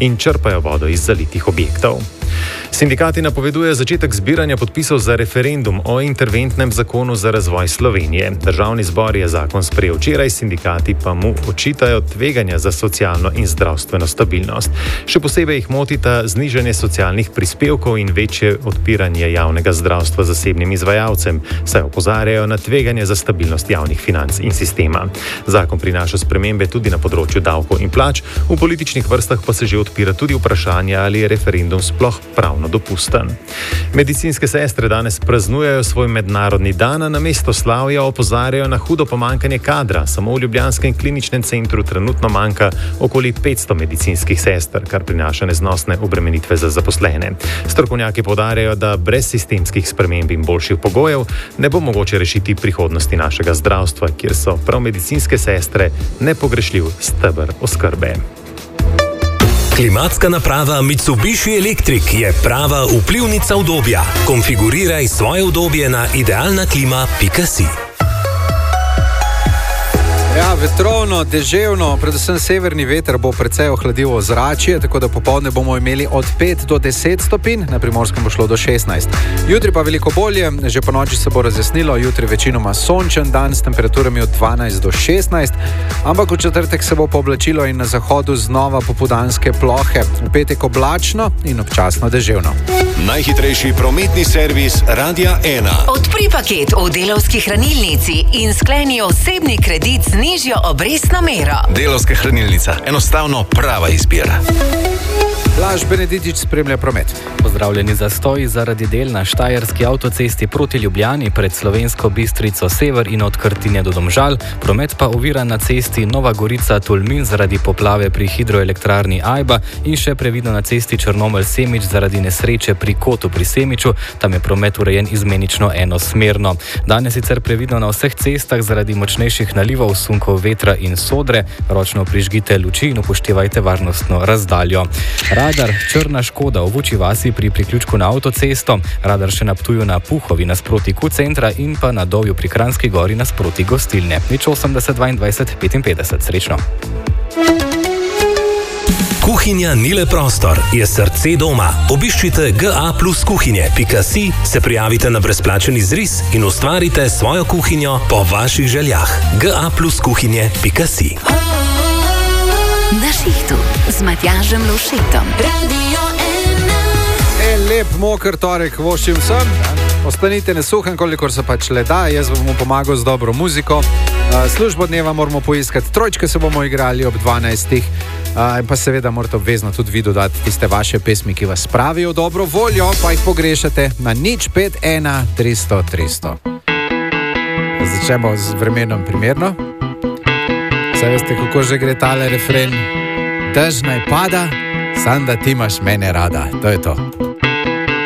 in črpajo vodo iz zalitih objektov. Sindikati napovedujejo začetek zbiranja podpisov za referendum o interventnem zakonu za razvoj Slovenije. Državni zbor je zakon sprejel včeraj, sindikati pa mu očitajo tveganja za socialno in zdravstveno stabilnost. Še posebej jih motita znižanje socialnih prispevkov in večje odpiranje javnega zdravstva zasebnim izvajalcem, saj opozarjajo na tveganje za stabilnost javnih financ in sistema. Zakon prinaša spremembe tudi na področju davkov in plač, v političnih vrstah pa se že odpira tudi vprašanje, ali je referendum sploh pravno dopusten. Medicinske sestre danes praznujejo svoj mednarodni dan, a namesto slavja opozarjajo na hudo pomanjkanje kadra. Samo v ljubljanskem kliničnem centru trenutno manjka okoli 500 medicinskih sester, kar prinaša neznosne obremenitve za zaposlene. Strokovnjaki poudarjajo, da brez sistemskih sprememb in boljših pogojev ne bo mogoče rešiti prihodnosti našega zdravstva, kjer so prav medicinske sestre nepogrešljiv steber oskrbe. Klimatska naprava Mitsubishi Electric je prava vplivnica udobja. Konfiguriraj svoje udobje na idealnaklima.si. Ja, vetrovno, deževno, predvsem severni veter bo precej ohladil ozračje, tako da popoldne bomo imeli od 5 do 10 stopinj, na Primorskem bo šlo do 16. Jutri pa veliko bolje, že po noči se bo razjasnilo, jutri večinoma sončen dan s temperaturami od 12 do 16, ampak v četrtek se bo pooblačilo in na zahodu znova popoldanske plohe, v petek oblačno in občasno deževno. Najhitrejši prometni servis Radia 1. Odpri paket v Delavski hranilnici in skleni osebni kredit z nižjo obrestno mero. Delavska hranilnica. Enostavno prava izbira. Blaž Beneditič spremlja promet. Pozdravljeni zastoji zaradi del na Štajerski avtocesti proti Ljubljani pred Slovensko Bistrico sever in od Krtinja do Domžal. Promet pa ovira na cesti Nova Gorica-Tolmin zaradi poplave pri hidroelektrarni Ajba in še previdno na cesti Črnomelj-Semič zaradi nesreče pri Kotu pri Semiču. Tam je promet urejen izmenično enosmerno. Danes sicer previdno na vseh cestah zaradi močnejših nalivov, sunkov vetra in sodre. Ročno prižgite luči in upoštevajte varnostno razdaljo. Radar Črna Škoda v Vučji vasi pri priključku na avtocesto, radar še na Ptuju na Puhovi nasproti Q-centra in pa na Dovju pri Kranjski Gori nasproti gostilne. 80 22 55. Srečno. Kuhinja ni le prostor, je srce doma. Obiščite ga+kuhinje.si, se prijavite na brezplačen izris in ustvarite svojo kuhinjo po vaših željah. ga+kuhinje.si. Na šihtu z Matjažem Lovšetom. Radio 1. Lep, moker torek voščim vsem. Ostanite nesuhen, kolikor se pač le da. Jaz vam pomagam z dobro muziko. Službo dneva moramo poiskati. Trojčke se bomo igrali ob 12. In pa seveda morate obvezno tudi vi dodati tiste vaše pesmi, ki vas spravijo dobro voljo, pa jih pogrešate na 051 300 300. Začnemo z vremenom primerno. Saj veste, kako že gre tale refren. Dež naj pada, sam da ti imaš mene rada. To je to.